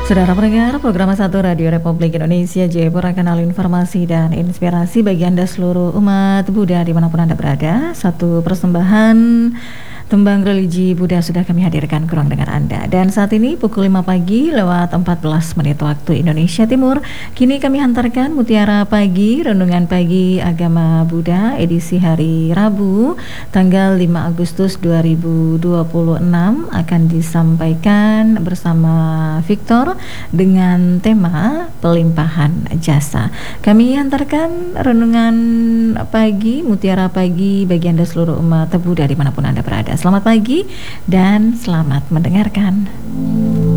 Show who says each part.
Speaker 1: Saudara pendengar, program Satu Radio Republik Indonesia Jayapura, kanal informasi dan inspirasi bagi Anda seluruh umat Buddha dimanapun Anda berada. Satu persembahan tembang religi Buddha sudah kami hadirkan ke ruang dengar Anda. Dan saat ini pukul 5 pagi lewat 14 menit waktu Indonesia Timur. Kini kami hantarkan Mutiara Pagi, Renungan Pagi Agama Buddha edisi hari Rabu tanggal 5 Agustus 2026 akan disampaikan bersama Victor dengan tema pelimpahan jasa. Kami hantarkan Renungan Pagi, Mutiara Pagi bagi Anda seluruh umat Buddha dimanapun Anda berada. Selamat pagi dan selamat mendengarkan.